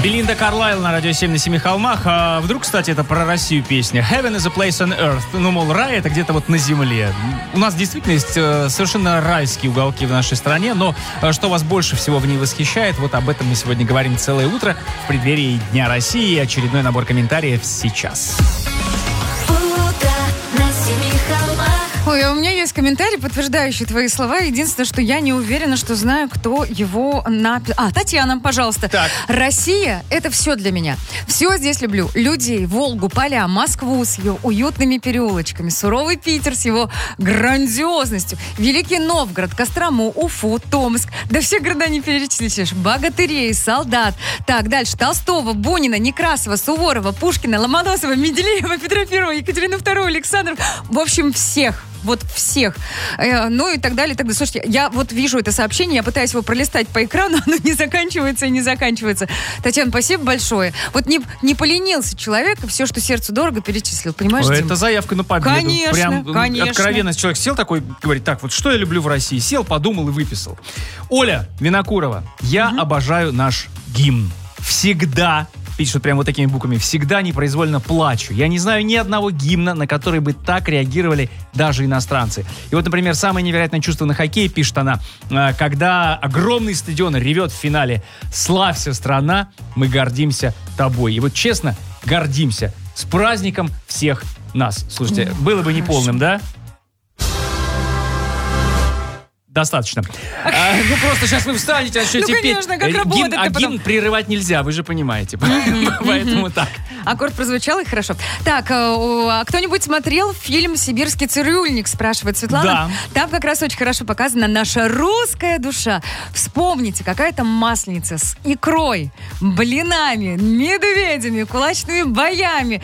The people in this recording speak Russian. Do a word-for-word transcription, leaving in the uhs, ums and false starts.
Белинда Карлайл на радио семь на семи холмах. А вдруг, кстати, это про Россию песня. Heaven is a place on earth. Ну, мол, рай это где-то вот на земле. У нас действительно есть э, совершенно райские уголки в нашей стране, но э, что вас больше всего в ней восхищает, вот об этом мы сегодня говорим целое утро в преддверии Дня России. Очередной набор комментариев сейчас. Ой, а у меня есть комментарий, подтверждающий твои слова. Единственное, что я не уверена, что знаю, кто его написал. А, Татьяна, пожалуйста. Так. Россия — это все для меня. Все здесь люблю. Людей, Волгу, поля, Москву с ее уютными переулочками, суровый Питер с его грандиозностью, Великий Новгород, Кострому, Уфу, Томск. Да все города не перечислишь. Богатырей, солдат. Так, дальше. Толстого, Бунина, Некрасова, Суворова, Пушкина, Ломоносова, Менделеева, Петра Первого, Екатерину Вторую, Александров. В общем, всех. Вот всех. Э, ну и так далее, и так далее. Слушайте, я вот вижу это сообщение, я пытаюсь его пролистать по экрану, оно не заканчивается и не заканчивается. Татьяна, спасибо большое. Вот не, не поленился человек, и все, что сердцу дорого, перечислил. Понимаешь, Это Дима? заявка на победу. Конечно, Прям конечно. откровенность. Человек сел такой, говорит, так, вот что я люблю в России? Сел, подумал и выписал. Оля Винокурова. Я угу. обожаю наш гимн. Всегда, пишут прям вот такими буквами, всегда непроизвольно плачу. Я не знаю ни одного гимна, на который бы так реагировали даже иностранцы. И вот, например, самое невероятное чувство на хоккее, пишет она, когда огромный стадион ревет в финале «Славься, страна, мы гордимся тобой». И вот честно, гордимся. С праздником всех нас. Слушайте, О, было бы неполным, да? Достаточно. А, ну, просто сейчас вы встанете, начнете ну, петь. Конечно, как работать, гимн, а потом... гимн прерывать нельзя, вы же понимаете. Поэтому так. Аккорд прозвучал, и хорошо. Так, а кто-нибудь смотрел фильм «Сибирский цирюльник», спрашивает Светлана? Да. Там как раз очень хорошо показана наша русская душа. Вспомните, какая там масленица с икрой, блинами, медведями, кулачными боями.